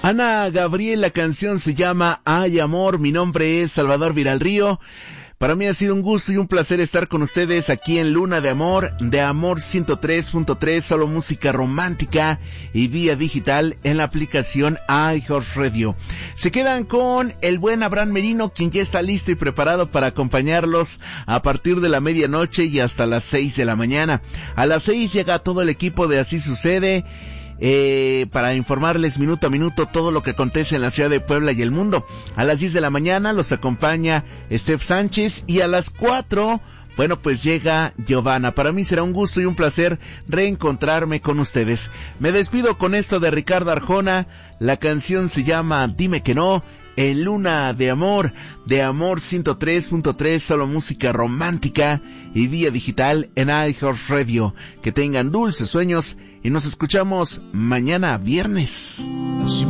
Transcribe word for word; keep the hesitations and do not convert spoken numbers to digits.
Ana Gabriel, la canción se llama Ay Amor, mi nombre es Salvador Viralrío. Para mí ha sido un gusto y un placer estar con ustedes aquí en Luna de Amor, de Amor ciento tres punto tres, solo música romántica y vía digital en la aplicación iHeartRadio. Se quedan con el buen Abraham Merino, quien ya está listo y preparado para acompañarlos a partir de la medianoche y hasta las seis de la mañana. A las seis llega todo el equipo de Así Sucede, Eh, para informarles minuto a minuto todo lo que acontece en la ciudad de Puebla y el mundo. A las diez de la mañana los acompaña Steph Sánchez y a las cuatro, bueno, pues llega Giovanna. Para mí será un gusto y un placer reencontrarme con ustedes. Me despido con esto de Ricardo Arjona. La canción se llama Dime que no, en Luna de Amor, de Amor ciento tres punto tres, solo música romántica y vía digital en iHeartRadio. Que tengan dulces sueños y nos escuchamos mañana viernes.